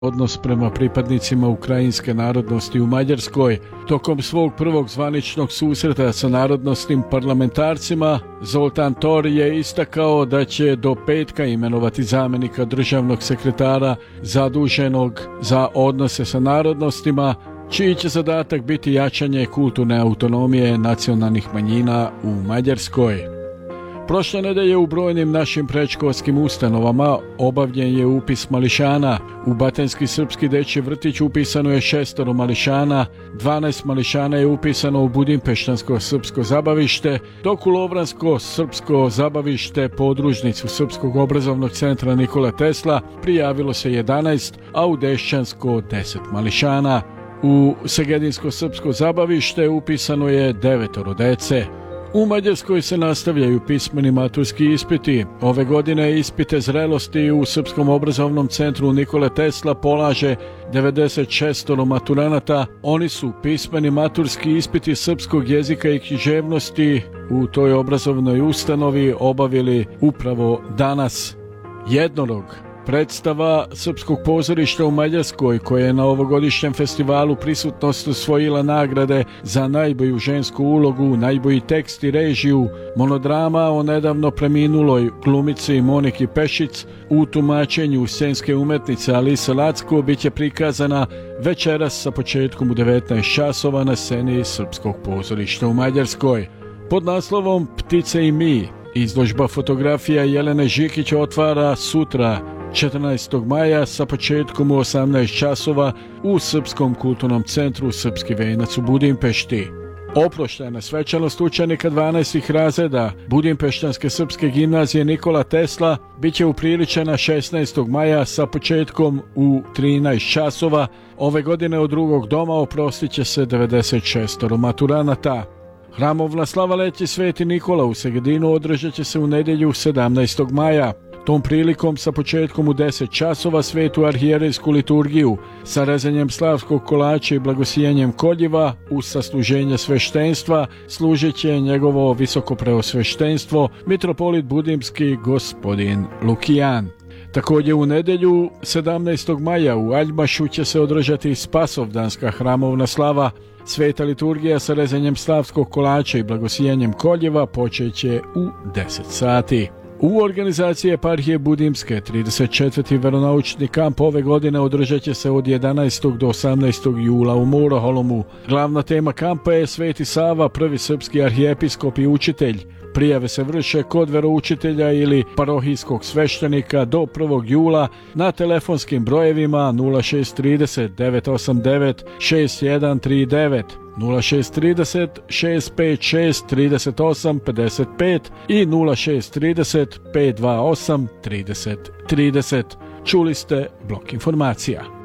odnos prema pripadnicima ukrajinske narodnosti u Mađarskoj. Tokom svog prvog zvaničnog susreta sa narodnosnim parlamentarcima, Zoltán Tóth je istakao da će do petka imenovati zamjenika državnog sekretara zaduženog za odnose sa narodnostima, čiji će zadatak biti jačanje kulturne autonomije nacionalnih manjina u Mađarskoj. Prošle nedelje u brojnim našim predškolskim ustanovama obavljen je upis mališana. U Batenski srpski dečji vrtić upisano je 6 mališana, 12 mališana je upisano u Budimpeštansko srpsko zabavište, dok u Lovransko srpsko zabavište podružnicu Srpskog obrazovnog centra Nikola Tesla prijavilo se 11, a u Dešćansko 10 mališana. U Segedinsko srpsko zabavište upisano je 9 dece. U Mađarskoj se nastavljaju pismeni maturski ispiti. Ove godine ispite zrelosti u Srpskom obrazovnom centru Nikole Tesla polaže 96 maturanata. Oni su pismeni maturski ispiti srpskog jezika i književnosti u toj obrazovnoj ustanovi obavili upravo danas. Jednorog predstava Srpskog pozorišta u Mađarskoj, koja je na ovogodišnjem festivalu Prisutnost osvojila nagrade za najbolju žensku ulogu, najbolji tekst i režiju, monodrama o nedavno preminuloj glumici Moniki Pešic u tumačenju scenske umetnice Alise Lacko bit će prikazana večeras sa početkom u 19 časova na sceni Srpskog pozorišta u Mađarskoj. Pod naslovom Ptice i mi izložba fotografija Jelene Žikić otvara sutra 14. maja sa početkom u 18 časova u Srpskom kulturnom centru Srpski venac u Budimpešti. Oproštajna svečanost učenika 12. razreda Budimpeštanske srpske gimnazije Nikola Tesla bit će upriličena 16. maja sa početkom u 13 časova. Ove godine od drugog doma oprostit će se 96 maturanata. Hramovna slava Leći Sveti Nikola u Segedinu održat će se u nedjelju 17. maja. Tom prilikom sa početkom u 10 časova svetu arhijerejsku liturgiju sa rezanjem slavskog kolača i blagosijenjem koljiva uz sasluženje sveštenstva služit će njegovo visoko preosveštenstvo mitropolit Budimski gospodin Lukijan. Također u nedjelju 17. maja u Aljmašu će se održati Spasovdanska hramovna slava. Sveta liturgija sa rezanjem slavskog kolača i blagosijenjem koljiva počeće u 10 sati. U organizaciji eparhije Budimske 34. veronaučni kamp ove godine održat će se od 11. do 18. jula u Moroholomu. Glavna tema kampa je Sveti Sava, prvi srpski arhijepiskop i učitelj. Prijave se vrše kod veroučitelja ili parohijskog sveštenika do 1. jula na telefonskim brojevima 0630 989 6139, 0630 656 38 55 i 0630 528 30 30. Čuli ste blok informacija.